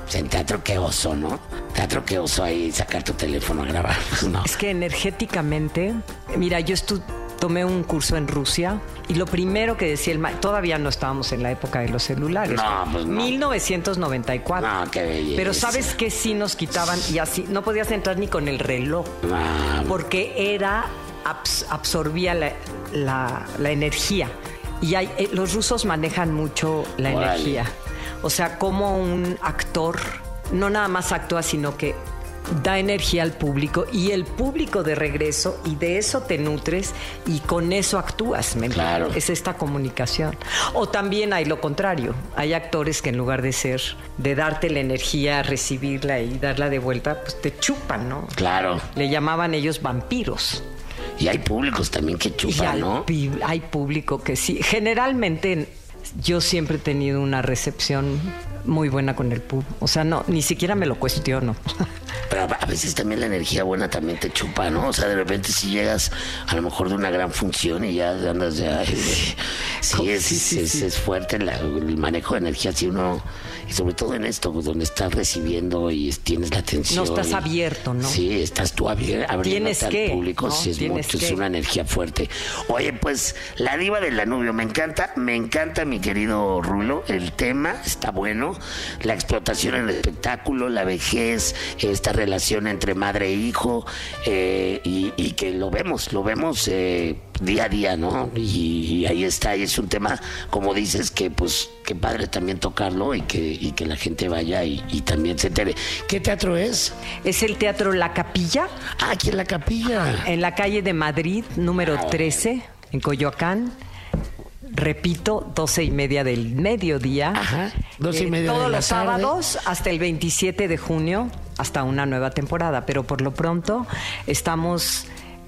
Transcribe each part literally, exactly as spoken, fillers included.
pues en teatro qué oso, ¿no? Teatro qué oso ahí sacar tu teléfono a grabar. No. Es que energéticamente, mira, yo estu- tomé un curso en Rusia y lo primero que decía el maestro, todavía no estábamos en la época de los celulares. No, pues no. mil novecientos noventa y cuatro. No, qué belleza. Pero ¿sabes qué? Sí nos quitaban y así, no podías entrar ni con el reloj. No. Porque era, abs- absorbía la, la, la energía. Y hay, eh, los rusos manejan mucho la Órale. energía. O sea, como un actor no nada más actúa, sino que da energía al público y el público de regreso, y de eso te nutres y con eso actúas. ¿Me Claro. entiendes? Es esta comunicación. O también hay lo contrario. Hay actores que en lugar de ser, de darte la energía, recibirla y darla de vuelta, pues te chupan, ¿no? Claro. Le llamaban ellos vampiros. Y hay públicos también que Y chupan, hay, ¿no? pi- hay público que sí. Generalmente yo siempre he tenido una recepción muy buena con el público. O sea, no, ni siquiera me lo cuestiono. Pero a veces también la energía buena también te chupa, ¿no? O sea, de repente si llegas a lo mejor de una gran función y ya andas ya... Sí, es, Sí, sí, es, sí. es fuerte la- el manejo de energía. Si uno... Y sobre todo en esto, donde estás recibiendo y es- tienes la atención. No estás y- abierto, ¿no? Sí, estás tú abier- abriéndote Tienes al que, público. ¿no? Sí, es Tienes mucho, es que. una energía fuerte. Oye, pues, la diva del Danubio, me encanta, me encanta, mi querido Rulo. El tema está bueno. La explotación en el espectáculo, la vejez, esta relación entre madre e hijo, eh, y, y que lo vemos, lo vemos eh, día a día, ¿no? Y, y ahí está, y es un tema, como dices, que pues, qué padre también tocarlo y que, y que la gente vaya y, y también se entere. ¿Qué teatro es? Es el Teatro La Capilla, Ah, aquí en la capilla. en la calle de Madrid, número trece, en Coyoacán. Repito, doce y media del mediodía. Ajá, doce y media Todos de la los tarde. sábados hasta el veintisiete de junio, hasta una nueva temporada. Pero por lo pronto estamos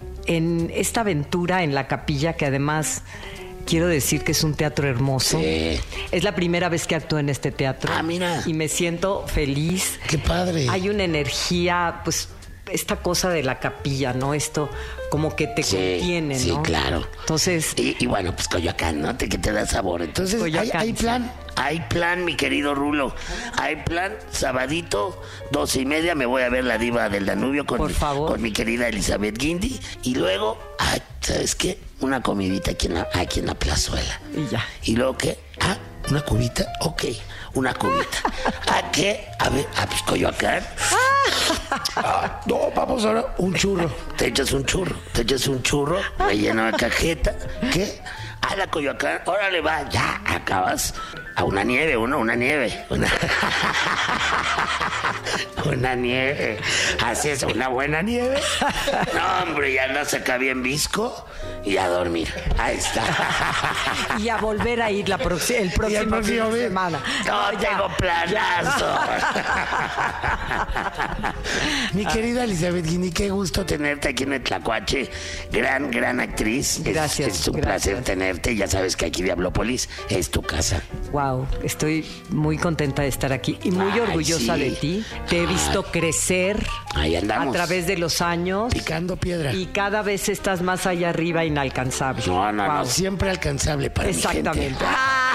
en esta aventura en la capilla, que además quiero decir que es un teatro hermoso. Sí. Es la primera vez que actúo en este teatro. Ah, mira. Y me siento feliz. Qué padre. Hay una energía, pues, esta cosa de la capilla, ¿no? Esto como que te Sí, contiene, sí, ¿no? claro. Entonces, Y, y bueno, pues Coyoacán, ¿no? Te, que te da sabor. Entonces, hay, Coyoacán, hay sí. plan, hay plan, mi querido Rulo. Hay plan, sabadito, doce y media, me voy a ver la diva del Danubio con, Por mi, favor. con mi querida Elizabeth Guindy. Y luego, ay, ¿sabes qué? Una comidita aquí en la, aquí en la plazuela. y ya. ¿Y luego qué? Ah, ¿una cubita? Ok, una cubita. ¿A qué? A ver, a pues, Coyoacán. Ah, no, vamos ahora, un churro. Te echas un churro, te echas un churro, relleno de cajeta. ¿Qué? A la Coyoacán, órale va, ya acabas. A una nieve, uno, una nieve. Una, una nieve. Así es, una buena nieve. No, hombre, ya andas acá bien visco y a dormir. Ahí está. Y a volver a ir la proxi- el próximo, Y el próximo fin de mes. semana. No, ya, tengo planazo. Mi querida Elizabeth Guindy, qué gusto tenerte aquí en el Tlacuache. Gran, gran actriz. Es- Gracias, Es, un gracias. placer tenerte. Ya sabes que aquí Diablópolis es tu casa. Wow, estoy muy contenta de estar aquí y muy Ay, orgullosa sí. de ti. Te he visto crecer Ahí andamos. a través de los años Picando piedra. y cada vez estás más allá arriba, inalcanzable. No, no, no. Guau. Siempre alcanzable para mi gente. Exactamente.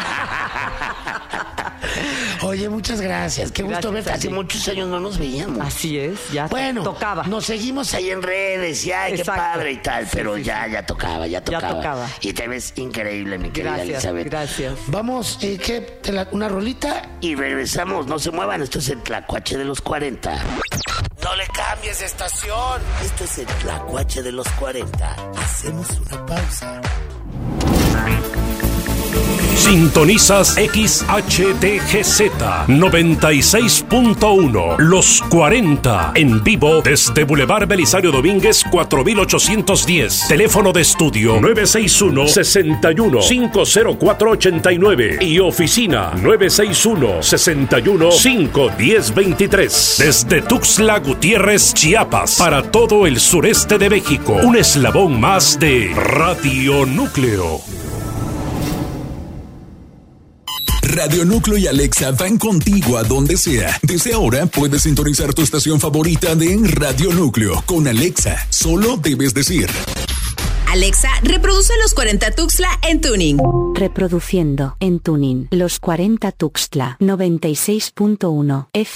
Oye, muchas gracias. Qué gusto Gracias verte. a Hace ti. muchos años no nos veíamos. Así es, ya Bueno, tocaba. nos seguimos ahí en redes y ay, Exacto. qué padre y tal, Sí, pero sí, ya, sí. ya tocaba, ya Ya tocaba. tocaba. Y te ves increíble, mi querida Gracias, Elizabeth. gracias. Vamos, eh, ¿qué? Te la- una rolita y regresamos. No se muevan, esto es el Tlacuache de los cuarenta. No le cambies de estación. Esto es el Tlacuache de los cuarenta. Hacemos una pausa. Sintonizas X H D G Z noventa y seis punto uno, Los cuarenta, en vivo desde Boulevard Belisario Domínguez cuatro mil ochocientos diez. Teléfono de estudio nueve seis uno, seis uno, cinco cero cuatro ocho nueve y oficina nueve seis uno, seis uno, cinco uno cero dos tres. Desde Tuxtla Gutiérrez, Chiapas, para todo el sureste de México. Un eslabón más de Radio Núcleo. Radio Núcleo y Alexa van contigo a donde sea. Desde ahora puedes sintonizar tu estación favorita de Radio Núcleo con Alexa. Solo debes decir: Alexa, reproduce Los cuarenta Tuxtla en Tuning. Reproduciendo en Tuning Los cuarenta Tuxtla noventa y seis punto uno F